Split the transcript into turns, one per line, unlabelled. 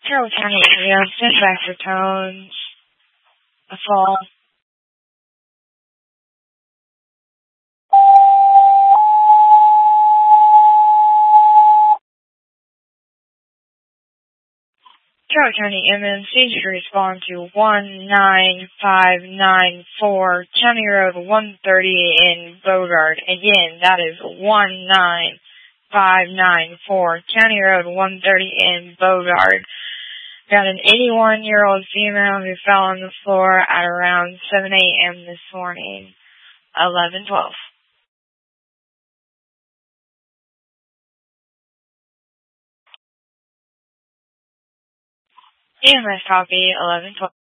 Carroll County area, sent back for tones, a fall. Carroll County MMC should respond to 19594 County Road 130 in Bogart. Again, that is 19594 County Road 130 in Bogart. Got an 81-year-old female who fell on the floor at around 7 a.m. this morning. 1112. EMS copy 1112.